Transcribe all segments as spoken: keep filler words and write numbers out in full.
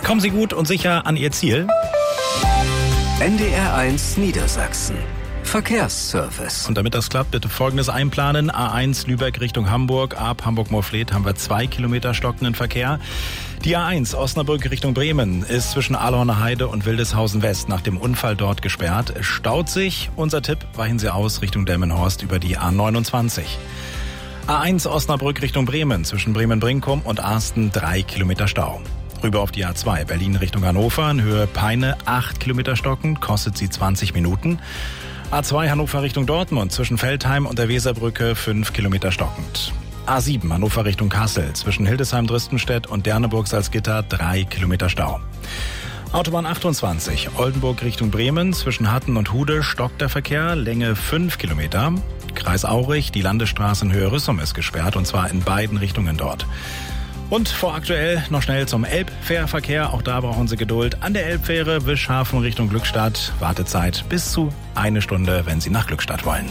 Kommen Sie gut und sicher an Ihr Ziel. N D R eins Niedersachsen. Verkehrsservice. Und damit das klappt, bitte Folgendes einplanen. A eins Lübeck Richtung Hamburg. Ab Hamburg-Morfleet haben wir zwei Kilometer stockenden Verkehr. Die A eins Osnabrück Richtung Bremen ist zwischen Ahlhorner Heide und Wildeshausen West nach dem Unfall dort gesperrt. Es staut sich. Unser Tipp, weichen Sie aus Richtung Delmenhorst über die A neunundzwanzig. A eins Osnabrück Richtung Bremen zwischen Bremen-Brinkum und Arsten drei Kilometer Stau. Rüber auf die A zwei Berlin Richtung Hannover in Höhe Peine acht Kilometer stockend, kostet sie zwanzig Minuten. A zwei Hannover Richtung Dortmund zwischen Veltheim und der Weserbrücke fünf Kilometer stockend. A sieben Hannover Richtung Kassel zwischen Hildesheim-Dristenstedt und Derneburg-Salzgitter drei Kilometer Stau. Autobahn achtundzwanzig Oldenburg Richtung Bremen zwischen Hatten und Hude stockt der Verkehr, Länge fünf Kilometer. Kreis Aurich, die Landesstraße in Höhe Rüssum ist gesperrt und zwar in beiden Richtungen dort. Und voraktuell noch schnell zum Elbfährverkehr. Auch da brauchen Sie Geduld. An der Elbfähre Wischhafen Richtung Glückstadt. Wartezeit bis zu eine Stunde, wenn Sie nach Glückstadt wollen.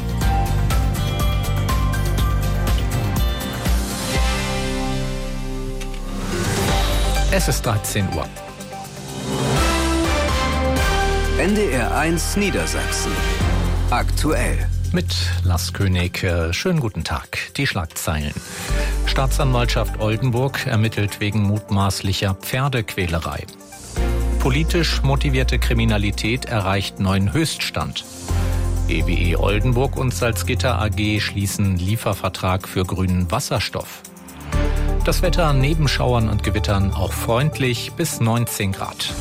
Es ist dreizehn Uhr. N D R eins Niedersachsen. Aktuell. Mit Lars König. Schönen guten Tag. Die Schlagzeilen. Staatsanwaltschaft Oldenburg ermittelt wegen mutmaßlicher Pferdequälerei. Politisch motivierte Kriminalität erreicht neuen Höchststand. E W E Oldenburg und Salzgitter A G schließen Liefervertrag für grünen Wasserstoff. Das Wetter neben Schauern und Gewittern auch freundlich bis neunzehn Grad.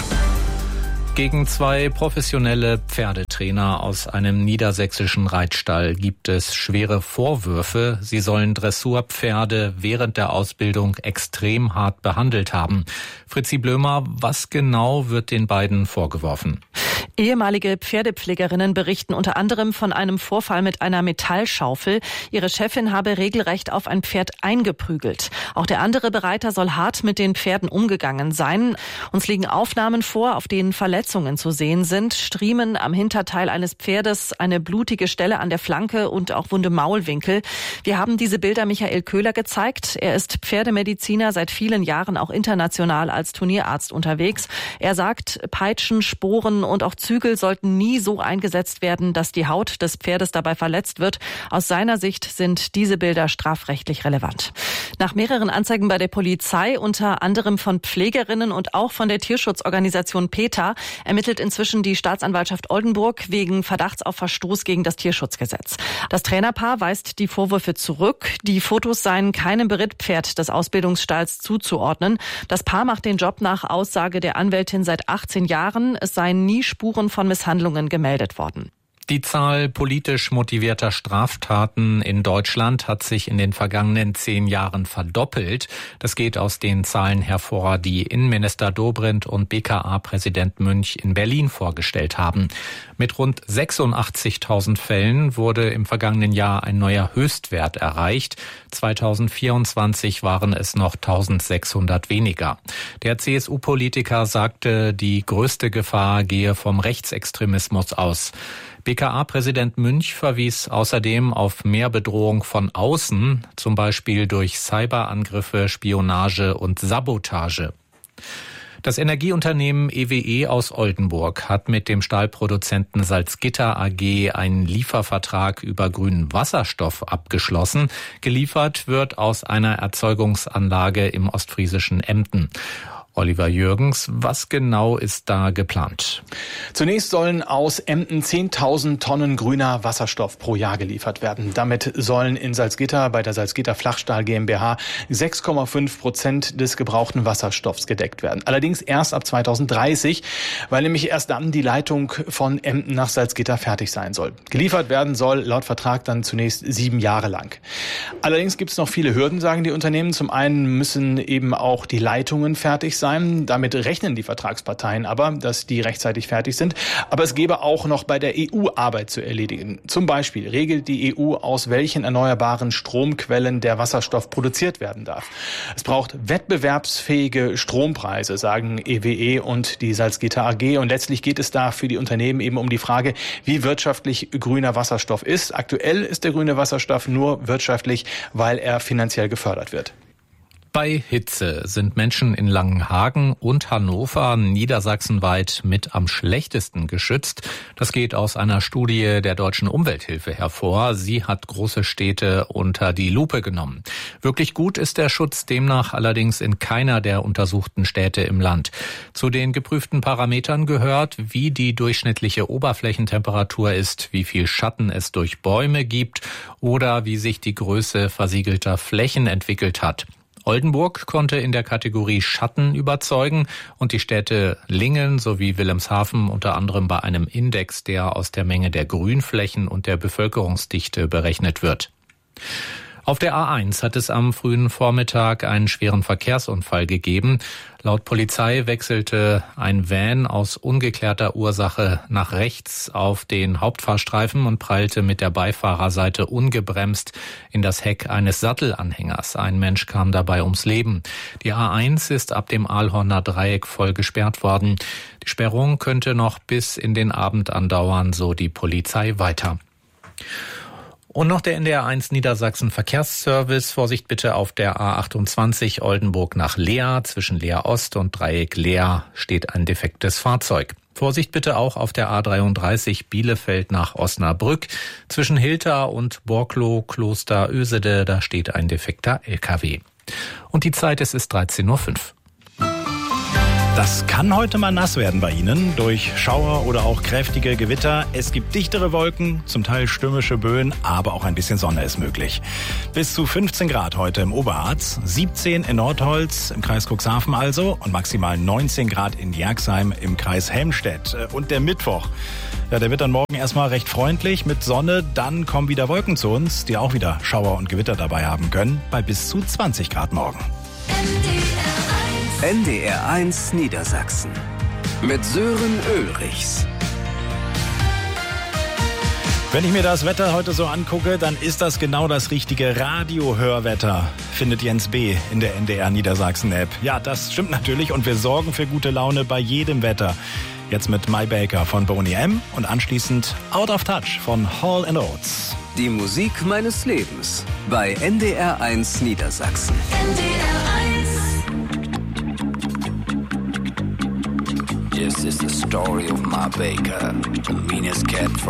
Gegen zwei professionelle Pferdetrainer aus einem niedersächsischen Reitstall gibt es schwere Vorwürfe. Sie sollen Dressurpferde während der Ausbildung extrem hart behandelt haben. Fritzi Blömer, was genau wird den beiden vorgeworfen? Ehemalige Pferdepflegerinnen berichten unter anderem von einem Vorfall mit einer Metallschaufel. Ihre Chefin habe regelrecht auf ein Pferd eingeprügelt. Auch der andere Bereiter soll hart mit den Pferden umgegangen sein. Uns liegen Aufnahmen vor, auf denen Verletzungen zu sehen sind. Striemen am Hinterteil eines Pferdes, eine blutige Stelle an der Flanke und auch wunde Maulwinkel. Wir haben diese Bilder Michael Köhler gezeigt. Er ist Pferdemediziner, seit vielen Jahren auch international als Turnierarzt unterwegs. Er sagt, Peitschen, Sporen und auch Zügel sollten nie so eingesetzt werden, dass die Haut des Pferdes dabei verletzt wird. Aus seiner Sicht sind diese Bilder strafrechtlich relevant. Nach mehreren Anzeigen bei der Polizei, unter anderem von Pflegerinnen und auch von der Tierschutzorganisation PETA, ermittelt inzwischen die Staatsanwaltschaft Oldenburg wegen Verdachts auf Verstoß gegen das Tierschutzgesetz. Das Trainerpaar weist die Vorwürfe zurück. Die Fotos seien keinem Berittpferd des Ausbildungsstalls zuzuordnen. Das Paar macht den Job nach Aussage der Anwältin seit achtzehn Jahren. Es seien nie Spuren von Misshandlungen gemeldet worden. Die Zahl politisch motivierter Straftaten in Deutschland hat sich in den vergangenen zehn Jahren verdoppelt. Das geht aus den Zahlen hervor, die Innenminister Dobrindt und B K A-Präsident Münch in Berlin vorgestellt haben. Mit rund sechsundachtzigtausend Fällen wurde im vergangenen Jahr ein neuer Höchstwert erreicht. zweitausendvierundzwanzig waren es noch eintausendsechshundert weniger. Der C S U-Politiker sagte, die größte Gefahr gehe vom Rechtsextremismus aus. B K A-Präsident Münch verwies außerdem auf mehr Bedrohung von außen, zum Beispiel durch Cyberangriffe, Spionage und Sabotage. Das Energieunternehmen E W E aus Oldenburg hat mit dem Stahlproduzenten Salzgitter A G einen Liefervertrag über grünen Wasserstoff abgeschlossen. Geliefert wird aus einer Erzeugungsanlage im ostfriesischen Emden. Oliver Jürgens, was genau ist da geplant? Zunächst sollen aus Emden zehntausend Tonnen grüner Wasserstoff pro Jahr geliefert werden. Damit sollen in Salzgitter bei der Salzgitter Flachstahl GmbH sechs Komma fünf Prozent des gebrauchten Wasserstoffs gedeckt werden. Allerdings erst ab zweitausenddreißig, weil nämlich erst dann die Leitung von Emden nach Salzgitter fertig sein soll. Geliefert werden soll laut Vertrag dann zunächst sieben Jahre lang. Allerdings gibt es noch viele Hürden, sagen die Unternehmen. Zum einen müssen eben auch die Leitungen fertig sein. Damit rechnen die Vertragsparteien aber, dass die rechtzeitig fertig sind. Aber es gäbe auch noch bei der E U Arbeit zu erledigen. Zum Beispiel regelt die E U, aus welchen erneuerbaren Stromquellen der Wasserstoff produziert werden darf. Es braucht wettbewerbsfähige Strompreise, sagen E W E und die Salzgitter A G. Und letztlich geht es da für die Unternehmen eben um die Frage, wie wirtschaftlich grüner Wasserstoff ist. Aktuell ist der grüne Wasserstoff nur wirtschaftlich, weil er finanziell gefördert wird. Bei Hitze sind Menschen in Langenhagen und Hannover niedersachsenweit mit am schlechtesten geschützt. Das geht aus einer Studie der Deutschen Umwelthilfe hervor. Sie hat große Städte unter die Lupe genommen. Wirklich gut ist der Schutz demnach allerdings in keiner der untersuchten Städte im Land. Zu den geprüften Parametern gehört, wie die durchschnittliche Oberflächentemperatur ist, wie viel Schatten es durch Bäume gibt oder wie sich die Größe versiegelter Flächen entwickelt hat. Oldenburg konnte in der Kategorie Schatten überzeugen und die Städte Lingen sowie Wilhelmshaven unter anderem bei einem Index, der aus der Menge der Grünflächen und der Bevölkerungsdichte berechnet wird. Auf der A eins hat es am frühen Vormittag einen schweren Verkehrsunfall gegeben. Laut Polizei wechselte ein Van aus ungeklärter Ursache nach rechts auf den Hauptfahrstreifen und prallte mit der Beifahrerseite ungebremst in das Heck eines Sattelanhängers. Ein Mensch kam dabei ums Leben. Die A eins ist ab dem Ahlhorner Dreieck voll gesperrt worden. Die Sperrung könnte noch bis in den Abend andauern, so die Polizei weiter. Und noch der N D R eins Niedersachsen Verkehrsservice. Vorsicht bitte auf der A achtundzwanzig Oldenburg nach Leer. Zwischen Leer Ost und Dreieck Leer steht ein defektes Fahrzeug. Vorsicht bitte auch auf der A dreiunddreißig Bielefeld nach Osnabrück. Zwischen Hilter und Borklow Kloster Ösede, da steht ein defekter L K W. Und die Zeit, es ist dreizehn Uhr fünf. Das kann heute mal nass werden bei Ihnen durch Schauer oder auch kräftige Gewitter. Es gibt dichtere Wolken, zum Teil stürmische Böen, aber auch ein bisschen Sonne ist möglich. Bis zu fünfzehn Grad heute im Oberharz, siebzehn in Nordholz, im Kreis Cuxhaven also und maximal neunzehn Grad in Jerxheim im Kreis Helmstedt. Und der Mittwoch, ja, der wird dann morgen erstmal recht freundlich mit Sonne. Dann kommen wieder Wolken zu uns, die auch wieder Schauer und Gewitter dabei haben können, bei bis zu zwanzig Grad morgen. N D R eins Niedersachsen mit Sören Ulrichs. Wenn ich mir das Wetter heute so angucke, dann ist das genau das richtige Radiohörwetter, findet Jens B. in der N D R Niedersachsen App. Ja, das stimmt natürlich und wir sorgen für gute Laune bei jedem Wetter. Jetzt mit My Baker von Boney M. und anschließend Out of Touch von Hall and Oates. Die Musik meines Lebens bei N D R eins Niedersachsen. N D R eins. This is the story of Ma Baker, the meanest cat from